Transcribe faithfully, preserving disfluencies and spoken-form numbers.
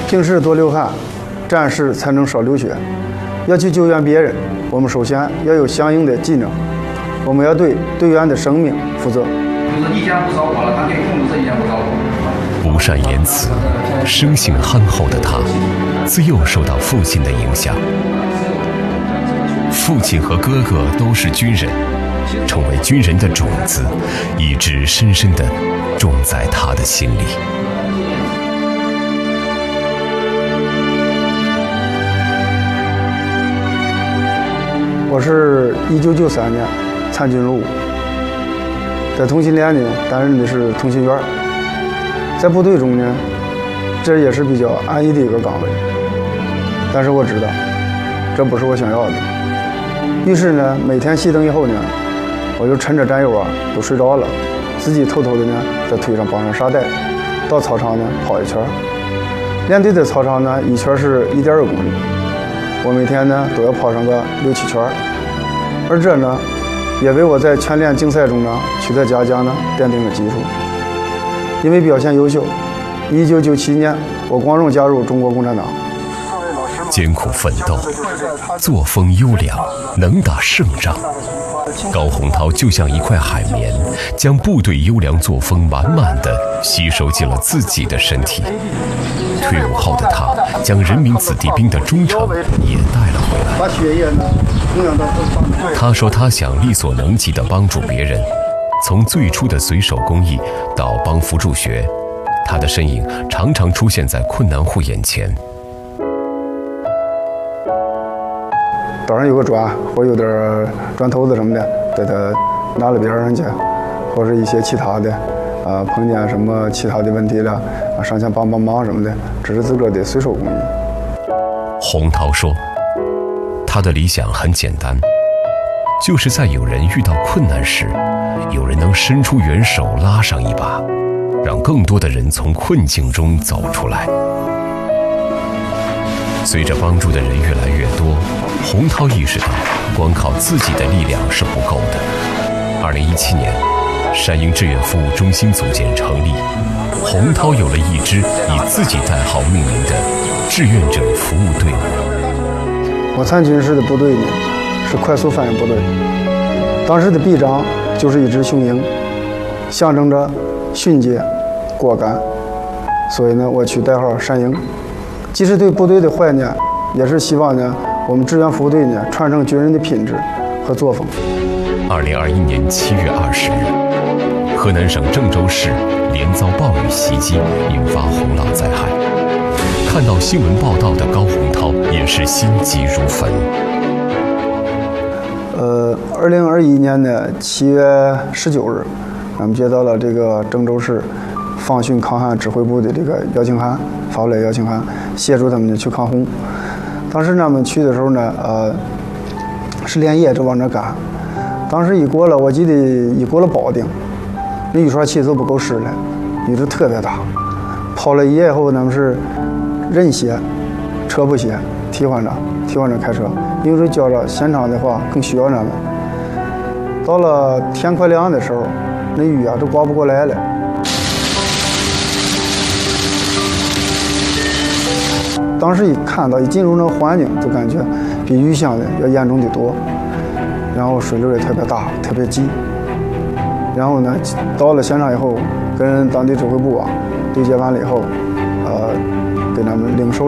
平时多流汗，战士才能少流血。要去救援别人，我们首先要有相应的技能，我们要对队员的生命负责。 就是你既然不找我了，他可以控制自己，不找我。 不善言辞，生性憨厚的他，自幼受到父亲的影响。父亲和哥哥都是军人，成为军人的种子，一直深深地种在他的心里。 我是一九九三年参军入伍，在通信连呢担任的是通信员，在部队中呢，这也是比较安逸的一个岗位。但是我知道，这不是我想要的。于是呢，每天熄灯以后呢，我就趁着战友啊都睡着了，自己偷偷的呢在腿上绑上沙袋，到操场呢跑一圈。连队的操场呢一圈是一点二公里，我每天呢都要跑上个六七圈，而这呢也为我在全连竞赛中呢取得嘉奖呢奠定了基础。因为表现优秀，一九九七年我光荣加入中国共产党。 艰苦奋斗，作风优良，能打胜仗。高洪涛就像一块海绵，将部队优良作风满满地吸收进了自己的身体。退伍后的他，将人民子弟兵的忠诚也带了回来。 把血液呢供养到他说他想力所能及地帮助别人，从最初的随手公益到帮扶助学，他的身影常常出现在困难户眼前。 岛上有个砖，或有点砖头子什么的，给他拿了边上去，或是一些其他的，啊，碰见什么其他的问题了，啊，上前帮帮忙什么的，这是自个儿的随手公益。 洪涛说，他的理想很简单，就是在有人遇到困难时，有人能伸出援手拉上一把，让更多的人从困境中走出来。随着帮助的人越来越多，洪涛意识到，光靠自己的力量是不够的。二零一七年，山鹰志愿服务中心组建成立，洪涛有了一支以自己代号命名的志愿者服务队伍。 我参军时的部队呢，是快速反应部队，当时的臂章就是一只雄鹰，象征着迅捷、果敢，所以呢，我取代号山鹰。既是对部队的怀念，也是希望呢，我们志愿服务队呢传承军人的品质和作风。 二零二一年七月二十日，河南省郑州市连遭暴雨袭击，引发洪涝灾害。看到新闻报道的高洪涛也是心急如焚。 呃，二零二一年的七月十九日，我们接到了这个郑州市防汛抗旱指挥部的这个邀请函，发过来邀请函，协助他们去抗洪。当时呢，我们去的时候呢，呃，是连夜就往那赶。当时一过了，我记得一过了保定，那雨刷器都不够使了，雨都特别大。跑了一夜以后，咱们是人歇，车不歇，替换着替换着开车，因为觉着现场的话更需要咱们。到了天快亮的时候，那雨啊都刮不过来了。当时一看到一进入那个环境，就感觉比预想的要严重的多，然后水流也特别大，特别急。然后呢，到了现场以后，跟当地指挥部啊对接完了以后，呃，给他们领收。